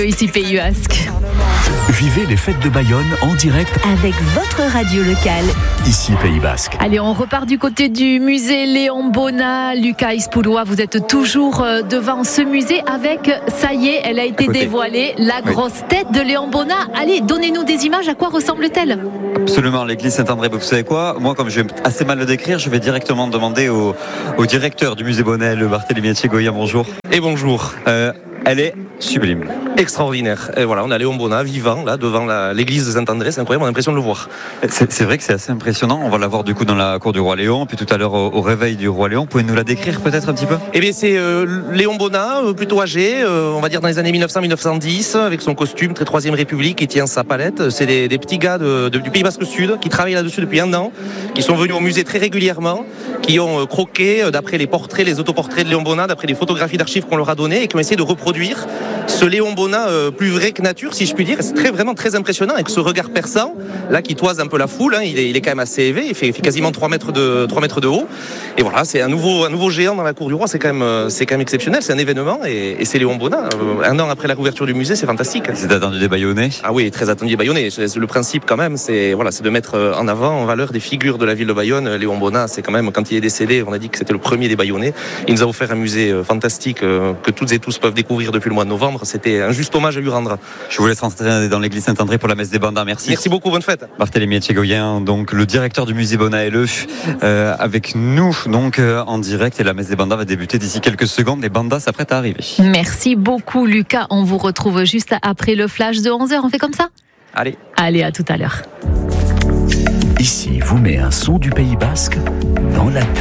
Ici Pays Basque. Vivez les fêtes de Bayonne en direct avec votre radio locale. Ici Pays Basque. Allez, on repart du côté du musée Léon Bonnat. Lucas Ispoulois, vous êtes toujours devant ce musée avec, ça y est, elle a été dévoilée, la grosse tête de Léon Bonnat. Allez, donnez-nous des images, à quoi ressemble-t-elle ? Absolument, l'église Saint-André, vous savez quoi ? Moi, comme je vais assez mal le décrire, je vais directement demander au directeur du musée Bonnat, le Barthélémy Etchegoyen, bonjour. Et bonjour. Elle est sublime. Extraordinaire. Et voilà, on a Léon Bonnat vivant là devant l'église de Saint-André, c'est incroyable, on a l'impression de le voir. C'est vrai que c'est assez impressionnant. On va la voir du coup dans la cour du roi Léon, puis tout à l'heure au réveil du roi Léon. Pouvez-nous la décrire peut-être un petit peu ? Eh bien, c'est Léon Bonnat, plutôt âgé, on va dire dans les années 1900-1910, avec son costume très 3e République, qui tient sa palette. C'est des petits gars du Pays Basque Sud qui travaillent là-dessus depuis un an, qui sont venus au musée très régulièrement, qui ont croqué d'après les portraits, les autoportraits de Léon Bonnat, d'après les photographies d'archives qu'on leur a données, et qui ont essayé de reproduire ce Léon Bonnat plus vrai que nature, si je puis dire. C'est vraiment très impressionnant, avec ce regard perçant là qui toise un peu la foule, hein. Il est quand même assez élevé, il fait quasiment 3 mètres de haut, et voilà, c'est un nouveau géant dans la cour du roi. C'est quand même exceptionnel, c'est un événement, et c'est Léon Bonnat, un an après la couverture du musée, c'est fantastique. C'est attendu des Bayonnais. Ah oui, très attendu des Bayonnais. Le principe quand même, c'est de mettre en avant, en valeur des figures de la ville de Bayonne. Léon Bonnat, c'est quand même, quand il est décédé, on a dit que c'était le premier des Bayonnais. Il nous a offert un musée fantastique que toutes et tous peuvent découvrir depuis le mois de novembre. C'était un juste hommage à lui rendre. Je vous laisse rentrer dans l'église Saint-André pour la messe des Bandas. Merci. Merci beaucoup, bonne fête. Barthélémy Etchegoyen, donc le directeur du musée Bonnat avec nous donc en direct, et la messe des Bandas va débuter d'ici quelques secondes. Les Bandas s'apprêtent à arriver. Merci beaucoup Lucas, on vous retrouve juste après le flash de 11h, on fait comme ça ? Allez, à tout à l'heure. Ici vous met un son du Pays Basque dans la tête.